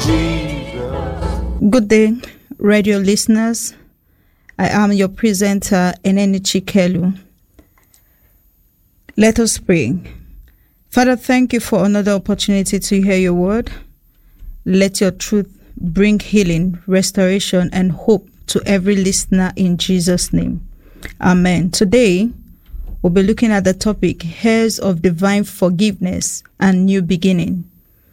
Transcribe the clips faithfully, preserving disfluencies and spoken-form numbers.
Jesus. Good day, radio listeners. I am your presenter, Enenichi Kelu. Let us pray. Father, thank you for another opportunity to hear your word. Let your truth bring healing, restoration, and hope to every listener in Jesus' name. Amen. Today, we'll be looking at the topic, heirs of divine forgiveness and new beginning.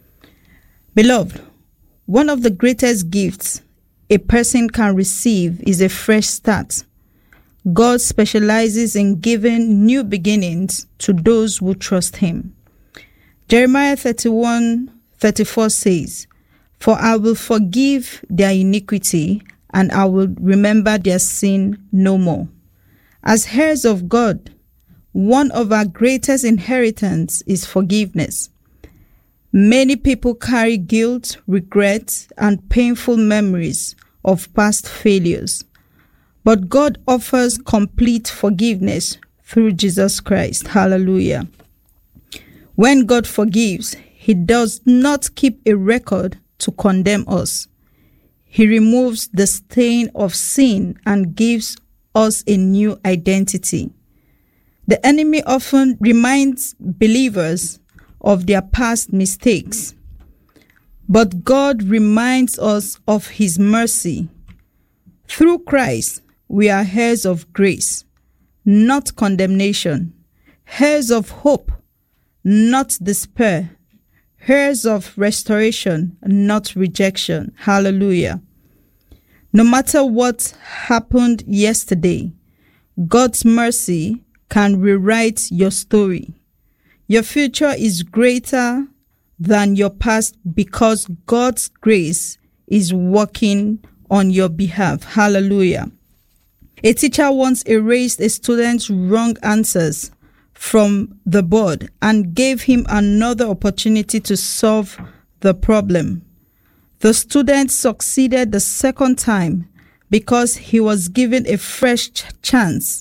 Beloved, one of the greatest gifts a person can receive is a fresh start. God specializes in giving new beginnings to those who trust him. Jeremiah thirty-one thirty-four says, "For I will forgive their iniquity, and I will remember their sin no more." As heirs of God, one of our greatest inheritance is forgiveness. Many people carry guilt, regret, and painful memories of past failures. But God offers complete forgiveness through Jesus Christ. Hallelujah. When God forgives, he does not keep a record to condemn us. He removes the stain of sin and gives us a new identity. The enemy often reminds believers of their past mistakes, but God reminds us of his mercy. Through Christ, we are heirs of grace, not condemnation, heirs of hope, not despair, heirs of restoration, not rejection. Hallelujah. No matter what happened yesterday, God's mercy can rewrite your story. Your future is greater than your past because God's grace is working on your behalf. Hallelujah. A teacher once erased a student's wrong answers from the board and gave him another opportunity to solve the problem. The student succeeded the second time because he was given a fresh ch- chance.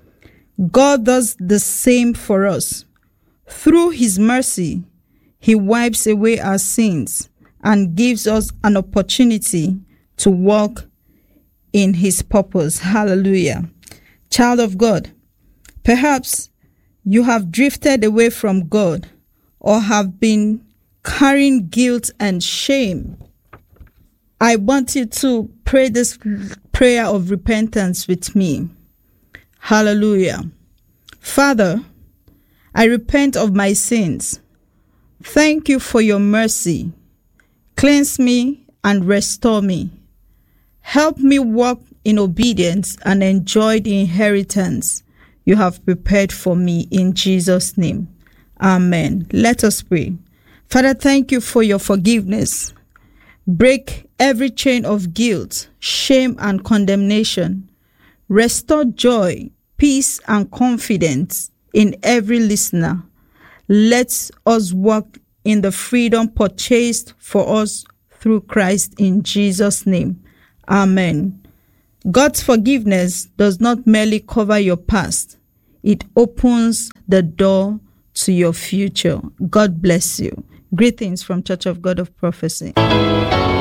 God does the same for us. Through his mercy, he wipes away our sins and gives us an opportunity to walk in his purpose. Hallelujah. Child of God, perhaps you have drifted away from God or have been carrying guilt and shame. I want you to pray this prayer of repentance with me. Hallelujah. Father, I repent of my sins. Thank you for your mercy. Cleanse me and restore me. Help me walk in obedience and enjoy the inheritance you have prepared for me in Jesus' name. Amen. Let us pray. Father, thank you for your forgiveness. Break every chain of guilt, shame, and condemnation. Restore joy, peace, and confidence in every listener. Let us walk in the freedom purchased for us through Christ in Jesus' name. Amen. God's forgiveness does not merely cover your past. It opens the door to your future. God bless you. Greetings from Church of God of Prophecy.